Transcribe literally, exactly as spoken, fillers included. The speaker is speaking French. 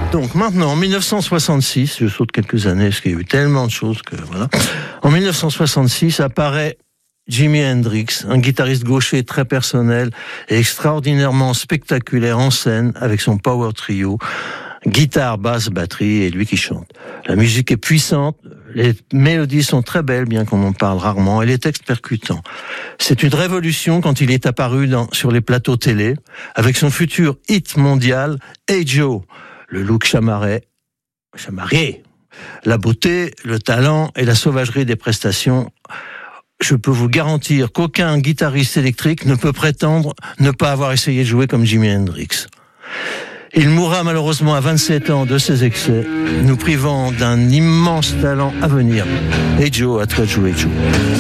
Donc maintenant, en dix-neuf cent soixante-six, je saute quelques années parce qu'il y a eu tellement de choses que voilà. En dix-neuf cent soixante-six apparaît Jimi Hendrix, un guitariste gaucher très personnel et extraordinairement spectaculaire en scène avec son power trio, guitare, basse, batterie et lui qui chante. La musique est puissante, les mélodies sont très belles bien qu'on en parle rarement et les textes percutants. C'est une révolution quand il est apparu dans, sur les plateaux télé avec son futur hit mondial Hey Joe, le look chamarré, chamarré, la beauté, le talent et la sauvagerie des prestations. Je peux vous garantir qu'aucun guitariste électrique ne peut prétendre ne pas avoir essayé de jouer comme Jimi Hendrix. Il mourra malheureusement à vingt-sept ans de ses excès, nous privant d'un immense talent à venir. Hey Joe, à toi de jouer, Joe.